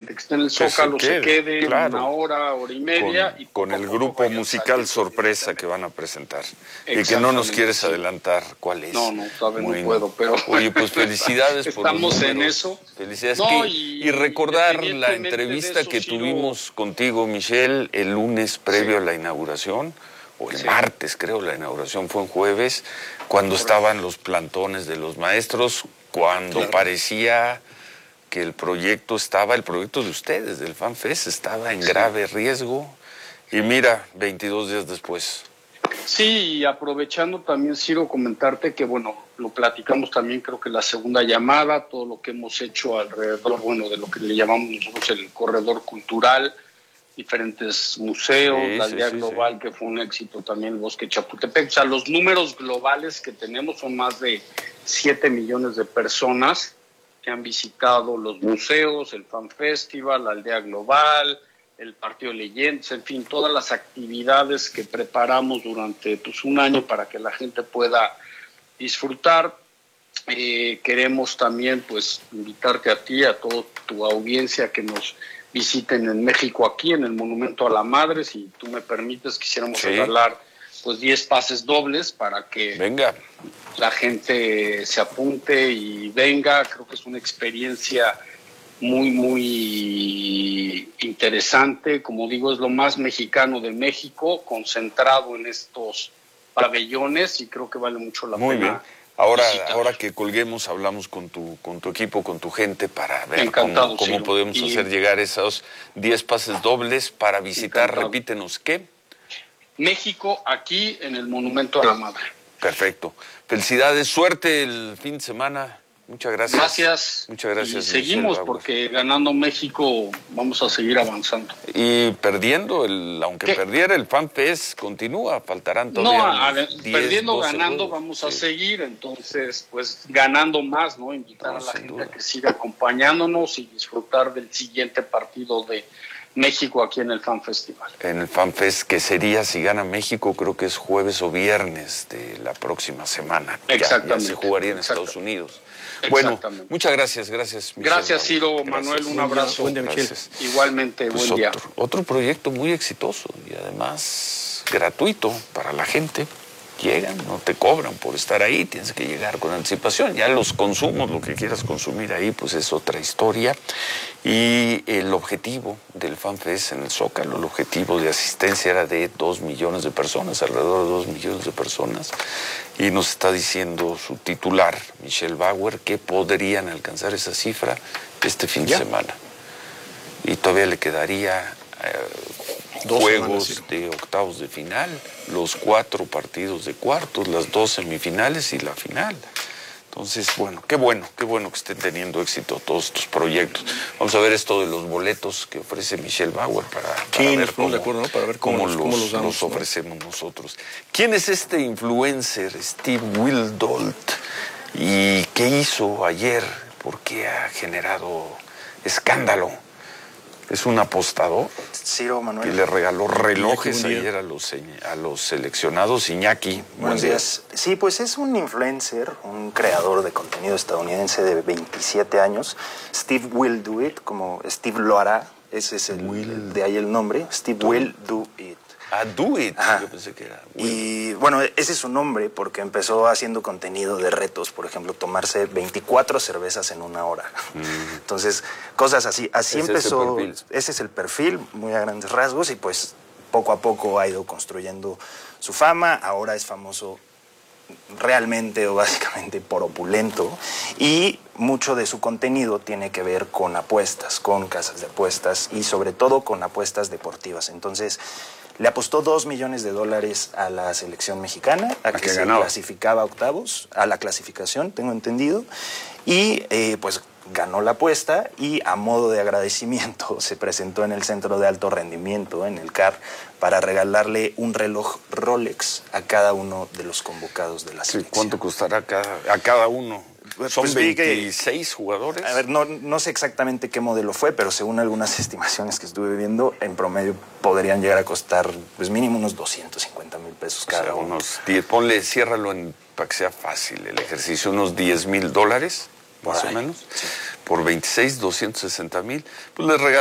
gente que esté en el Zócalo se quede claro, una hora, hora y media. Con el grupo musical sorpresa que van a presentar. Y que no nos quieres adelantar cuál es. No, todavía no puedo, pero... Oye, pues felicidades por los números. Estamos en eso. Felicidades. No, y recordar la entrevista que tuvimos contigo, Michelle, el lunes previo a la inauguración, o el martes, creo, la inauguración fue un jueves, cuando estaban los plantones de los maestros, cuando parecía que el proyecto de ustedes, del FanFest, estaba en grave riesgo. Y mira, 22 días después. Sí, y aprovechando también, Ciro, comentarte que, bueno, lo platicamos también, creo que la segunda llamada, todo lo que hemos hecho alrededor, bueno, de lo que le llamamos nosotros el corredor cultural, diferentes museos, la aldea global, que fue un éxito también, el Bosque Chapultepec. O sea, los números globales que tenemos son más de 7 millones de personas que han visitado los museos, el Fan Festival, la aldea global, el Partido de Leyendas, en fin, todas las actividades que preparamos durante un año para que la gente pueda disfrutar. Queremos también invitarte a ti, a toda tu audiencia, que nos visiten en México, aquí en el Monumento a la Madre. Si tú me permites, quisiéramos regalar 10 pases dobles para que la gente se apunte y venga. Creo que es una experiencia muy, muy interesante. Como digo, es lo más mexicano de México, concentrado en estos pabellones, y creo que vale mucho la pena. Muy bien. Ahora que colguemos, hablamos con tu equipo, con tu gente, para ver cómo podemos hacer llegar esos 10 pases dobles para visitar. Repítenos, ¿qué? México, aquí en el Monumento a la Madre. Perfecto. Felicidades, suerte el fin de semana. Muchas gracias. Gracias. Muchas gracias. Y seguimos, porque ganando México vamos a seguir avanzando. Y perdiendo, aunque perdiera el FanFest, continúa, faltarán todavía 10, perdiendo, 12 ganando, juegos. vamos a seguir. Entonces, ganando más, ¿no? Invitar a la gente a que siga acompañándonos y disfrutar del siguiente partido de México aquí en el Fan Festival. En el FanFest, que sería, si gana México, creo que es jueves o viernes de la próxima semana. Exactamente. Ya se jugaría en Estados Unidos. Bueno, muchas gracias, Michelle. Gracias, Ciro. Manuel, un abrazo. Buen día, Michelle. Igualmente, buen día. Otro proyecto muy exitoso y además gratuito para la gente. Llegan, no te cobran por estar ahí, tienes que llegar con anticipación. Ya los consumos, lo que quieras consumir ahí, pues es otra historia. Y el objetivo del FanFest en el Zócalo, el objetivo de asistencia era de 2 millones de personas, alrededor de 2 millones de personas. Y nos está diciendo su titular, Michelle Bauer, que podrían alcanzar esa cifra este fin de semana. Y todavía le quedaría juegos de octavos de final, los 4 partidos de cuartos, las 2 semifinales y la final. Entonces, qué bueno que estén teniendo éxito todos estos proyectos. Vamos a ver esto de los boletos que ofrece Michelle Bauer para ver cómo los ofrecemos nosotros. ¿Quién es este influencer, Steve Wildolt? ¿Y qué hizo ayer? ¿Por qué ha generado escándalo? Es un apostador. Ciro, Manuel. Que le regaló relojes ayer a los seleccionados. Iñaki, buenos días. Sí, pues es un influencer, un creador de contenido estadounidense de 27 años. Steve Will Do It, como Steve lo hará. Ese es de ahí el nombre. Steve Will Do It. Do It. Ajá. Yo pensé que era Will. Y bueno, ese es su nombre porque empezó haciendo contenido de retos. Por ejemplo, tomarse 24 cervezas en una hora. Entonces, cosas así. Así empezó. Ese es el perfil, muy a grandes rasgos. Y pues poco a poco ha ido construyendo su fama. Ahora es famoso realmente o básicamente por opulento, y mucho de su contenido tiene que ver con apuestas, con casas de apuestas y sobre todo con apuestas deportivas. Entonces le apostó $2 millones a la selección mexicana a que se clasificaba a octavos, a la clasificación, tengo entendido, y pues ganó la apuesta, y a modo de agradecimiento se presentó en el Centro de Alto Rendimiento, en el CAR, para regalarle un reloj Rolex a cada uno de los convocados de la selección. ¿Cuánto costará a cada uno? ¿Son 26 jugadores? A ver, no sé exactamente qué modelo fue, pero según algunas estimaciones que estuve viendo, en promedio podrían llegar a costar pues mínimo unos 250,000 pesos cada uno. Unos 10, ciérralo para que sea fácil el ejercicio, unos $10,000, más o menos, por 26, 260,000. Pues les regaló